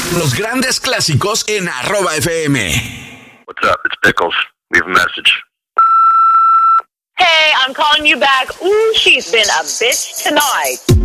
Los grandes clásicos en @FM. What's up? It's Pickles. Leave a message. Hey, I'm calling you back. Ooh, she's been a bitch tonight.